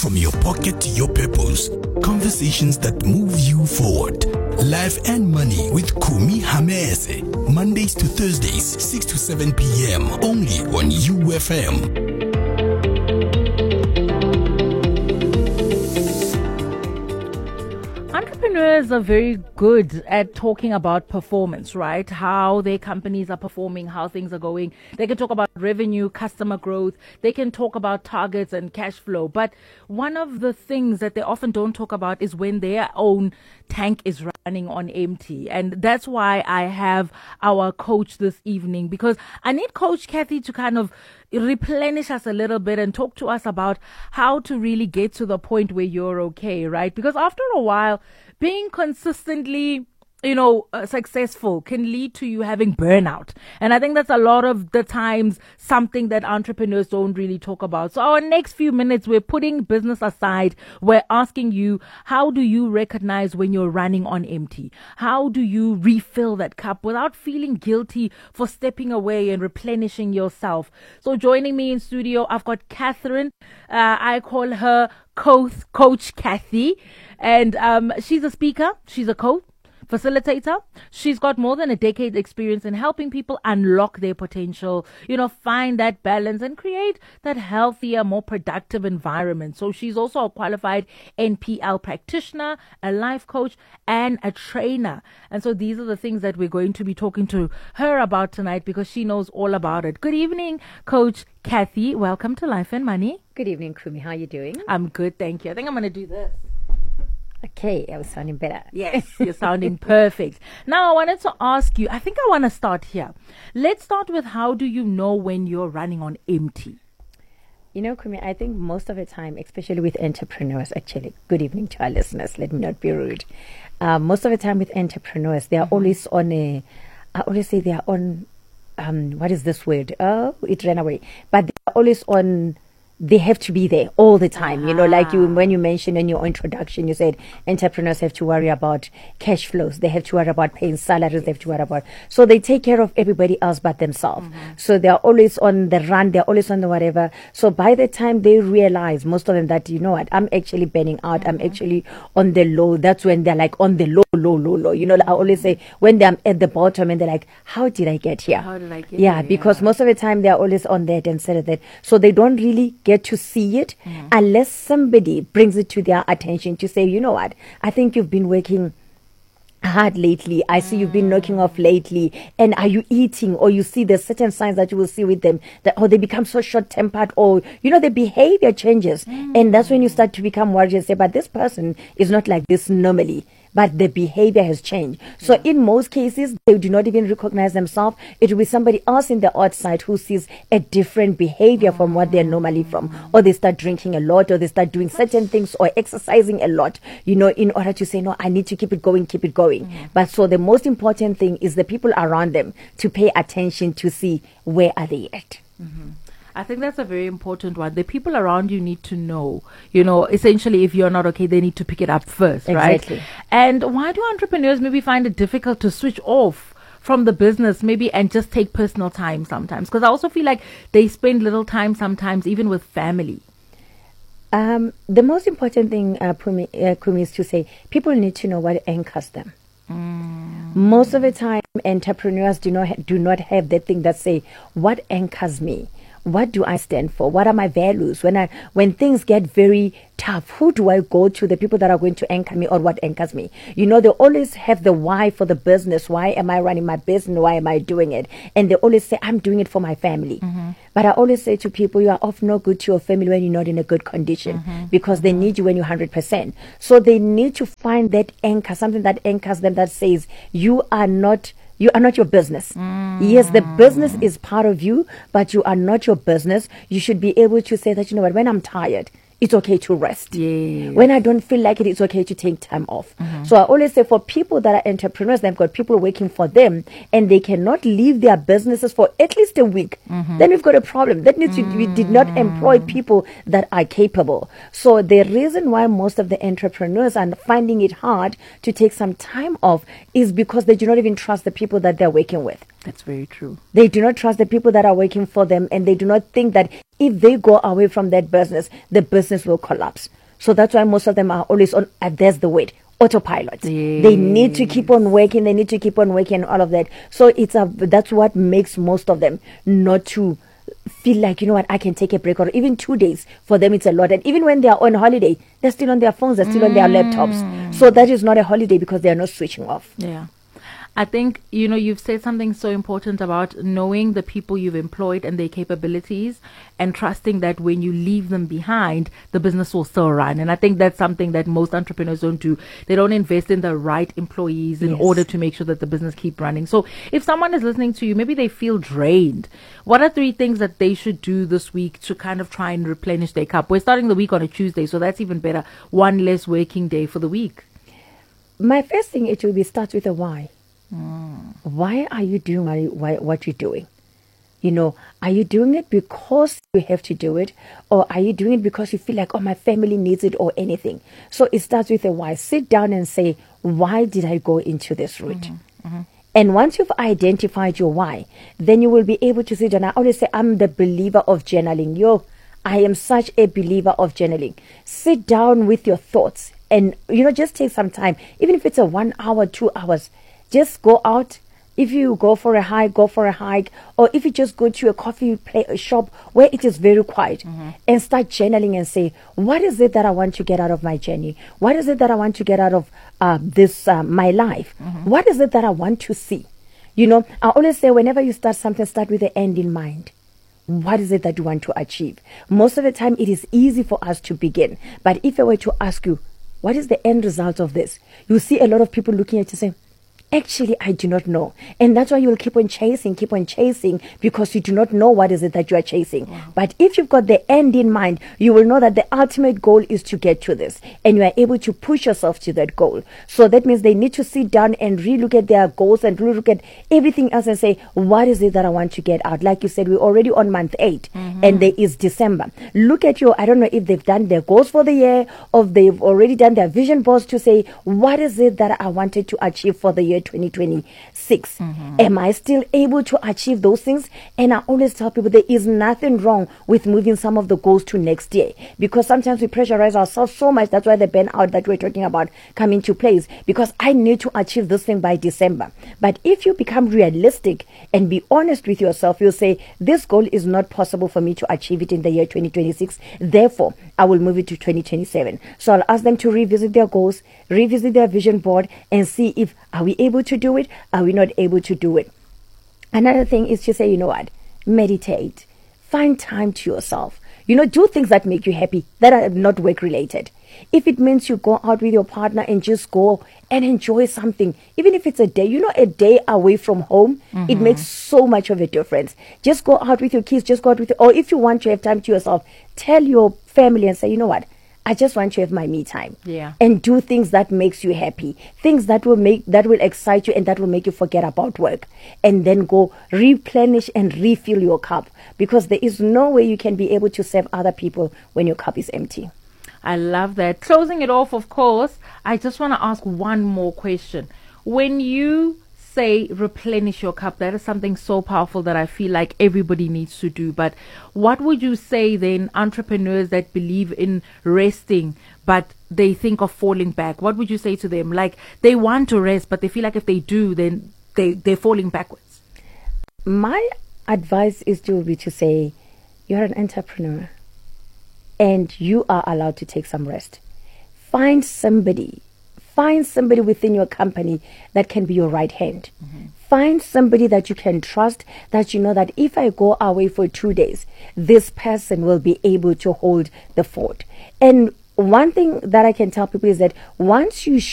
From your pocket to your purpose. Conversations that move you forward. Life and Money with Kumi Hamese. Mondays to Thursdays, 6 to 7 p.m. Only on UFM. Entrepreneurs are very good at talking about performance, right? How their companies are performing, how things are going. They can talk about revenue, customer growth. They can talk about targets and cash flow. But one of the things that they often don't talk about is when their own tank is running on empty. And that's why I have our coach this evening, because I need Coach Kathy to kind of replenish us a little bit and talk to us about how to really get to the point where you're okay, right? Because after a while, being consistently successful can lead to you having burnout. And I think that's a lot of the times something that entrepreneurs don't really talk about. So our next few minutes, we're putting business aside. We're asking you, how do you recognize when you're running on empty? How do you refill that cup without feeling guilty for stepping away and replenishing yourself? So joining me in studio, I've got Catherine. I call her Coach Kathy. And she's a speaker. She's a coach. Facilitator. She's got more than a decade experience in helping people unlock their potential, find that balance and create that healthier, more productive environment. So she's also a qualified NPL practitioner, a life coach, and a trainer. And so these are the things that we're going to be talking to her about tonight, because she knows all about it. Good evening, Coach Kathy. Welcome to Life and Money. Good evening, Kumi. How are you doing? I'm good, thank you. I think I'm going to do this. Okay, I was sounding better. Yes, you're sounding perfect. Now, I wanted to ask you, I think I want to start here. Let's start with, how do you know when you're running on empty? Kumi, I think most of the time, especially with entrepreneurs, actually, good evening to our listeners, let me not be rude. Most of the time with entrepreneurs, they are always on I always say they are on, what is this word? Oh, it ran away. But they are always on. They have to be there all the time. Like when you mentioned in your introduction, you said entrepreneurs have to worry about cash flows. They have to worry about paying salaries. They have to worry about, so they take care of everybody else but themselves. So they're always on the run. They're always on the whatever. So by the time they realize, most of them, that, I'm actually burning out. I'm actually on the low. That's when they're like on the low. I always say, when they're at the bottom and they're like, how did I get here? How did I get here? Because most of the time they're always on that instead of that. So they don't really get to see it unless somebody brings it to their attention to say, you know what, I think you've been working hard lately. I see you've been knocking off lately. And are you eating? Or you see there's certain signs that you will see with them that, they become so short-tempered, or, the behavior changes. And that's when you start to become worried and say, but this person is not like this normally. But the behavior has changed. So in most cases, they do not even recognize themselves. It will be somebody else in the outside who sees a different behavior from what they're normally from. Or they start drinking a lot, or they start doing certain things, or exercising a lot, in order to say, no, I need to keep it going. But so the most important thing is the people around them to pay attention to see where are they at. I think that's a very important one. The people around you need to know, essentially, if you're not okay, they need to pick it up first, exactly. Right? And why do entrepreneurs maybe find it difficult to switch off from the business maybe and just take personal time sometimes? Because I also feel like they spend little time sometimes, even with family. The most important thing, Kumi, is to say people need to know what anchors them. Most of the time, entrepreneurs do not have that thing that say, what anchors me? What do I stand for? What are my values? When things get very tough, who do I go to? The people that are going to anchor me, or what anchors me? They always have the why for the business. Why am I running my business? Why am I doing it? And they always say, I'm doing it for my family. But I always say to people, you are of no good to your family when you're not in a good condition, because they need you when you're 100%. So they need to find that anchor, something that anchors them, that says, you are not your business. Yes, the business is part of you, but you are not your business. You should be able to say that, when I'm tired, it's okay to rest. Yes. When I don't feel like it, it's okay to take time off. So I always say, for people that are entrepreneurs, they've got people working for them, and they cannot leave their businesses for at least a week. Then we've got a problem. That means we did not employ people that are capable. So the reason why most of the entrepreneurs are finding it hard to take some time off is because they do not even trust the people that they're working with. That's very true. They do not trust the people that are working for them, and they do not think that if they go away from that business, the business will collapse. So that's why most of them are always on, there's the word, autopilot. Yes. They need to keep on working, they need to keep on working, all of that. So that's what makes most of them not to feel like, you know what, I can take a break, or even 2 days. For them, it's a lot. And even when they are on holiday, they're still on their phones, they're still on their laptops. So that is not a holiday because they are not switching off. Yeah. I think, you've said something so important about knowing the people you've employed and their capabilities, and trusting that when you leave them behind, the business will still run. And I think that's something that most entrepreneurs don't do. They don't invest in the right employees in order to make sure that the business keep running. So if someone is listening to you, maybe they feel drained, what are 3 things that they should do this week to kind of try and replenish their cup? We're starting the week on a Tuesday, so that's even better. 1 less working day for the week. My first thing, it will be start with a why. Why are you doing what you're doing? Are you doing it because you have to do it, or are you doing it because you feel like, oh, my family needs it, or anything? So it starts with a why. Sit down and say, why did I go into this route? And once you've identified your why, then you will be able to sit down. I always say, I'm the believer of journaling. I am such a believer of journaling. Sit down with your thoughts and, just take some time, even if it's a 1 hour, 2 hours. Just go out. If you go for a hike, go for a hike. Or if you just go to a coffee shop where it is very quiet, and start journaling and say, what is it that I want to get out of my journey? What is it that I want to get out of my life? What is it that I want to see? I always say, whenever you start something, start with the end in mind. What is it that you want to achieve? Most of the time, it is easy for us to begin. But if I were to ask you, what is the end result of this? You see a lot of people looking at you saying, actually, I do not know. And that's why you will keep on chasing, because you do not know what is it that you are chasing. Wow. But if you've got the end in mind, you will know that the ultimate goal is to get to this. And you are able to push yourself to that goal. So that means they need to sit down and relook at their goals and relook at everything else and say, what is it that I want to get out? Like you said, we're already on month 8 and there is December. Look at I don't know if they've done their goals for the year, or they've already done their vision boards to say, what is it that I wanted to achieve for the year 2026. Am I still able to achieve those things? And I always tell people there is nothing wrong with moving some of the goals to next year, because sometimes we pressurize ourselves so much. That's why the burnout that we're talking about come into place, because I need to achieve this thing by December. But if you become realistic and be honest with yourself, you'll say, this goal is not possible for me to achieve it in the year 2026. Therefore, I will move it to 2027. So I'll ask them to revisit their goals, revisit their vision board, and see if are we able to do it? Are we not able to do it? Another thing is to say, you know what? Meditate. Find time to yourself. Do things that make you happy, that are not work related. If it means you go out with your partner and just go and enjoy something, even if it's a day, a day away from home, it makes so much of a difference. Just go out with your kids, or if you want to have time to yourself, tell your family and say, you know what? I just want to have my me time. Yeah. And do things that makes you happy. Things that will excite you and that will make you forget about work. And then go replenish and refill your cup. Because there is no way you can be able to serve other people when your cup is empty. I love that. Closing it off, of course, I just want to ask one more question. When you say replenish your cup, that is something so powerful that I feel like everybody needs to do. But what would you say then, entrepreneurs that believe in resting but they think of falling back? What would you say to them? Like, they want to rest, but they feel like if they do, then they're falling backwards. My advice is to say, you're an entrepreneur and you are allowed to take some rest. Find somebody within your company that can be your right hand. Find somebody that you can trust, that you know that if I go away for 2 days, this person will be able to hold the fort. And one thing that I can tell people is that once you